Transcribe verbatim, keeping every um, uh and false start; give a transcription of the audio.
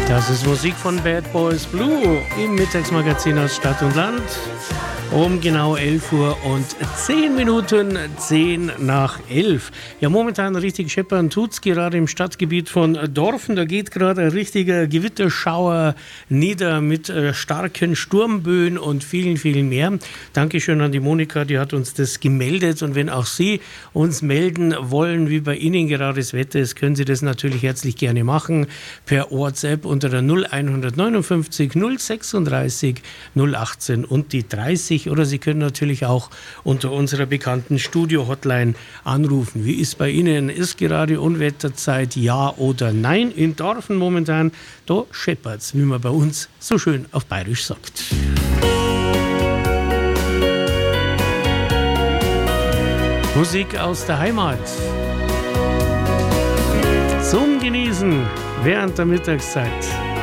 Das ist Musik von Bad Boys Blue im Mittagsmagazin aus Stadt und Land. Um genau elf Uhr und zehn Minuten, zehn nach elf. Ja, momentan richtig scheppern tut's gerade im Stadtgebiet von Dorfen. Da geht gerade ein richtiger Gewitterschauer nieder mit äh, starken Sturmböen und vielen, vielen mehr. Dankeschön an die Monika, die hat uns das gemeldet. Und wenn auch Sie uns melden wollen, wie bei Ihnen gerade das Wetter ist, können Sie das natürlich herzlich gerne machen. Per WhatsApp unter der null einhundertneunundfünfzig null sechsunddreißig null achtzehn und die dreißig. Oder Sie können natürlich auch unter unserer bekannten Studio-Hotline anrufen. Wie ist bei Ihnen? Ist gerade Unwetterzeit, ja oder nein? In Dorfen momentan, da scheppert's, wie man bei uns so schön auf Bayerisch sagt. Musik aus der Heimat. Zum Genießen während der Mittagszeit.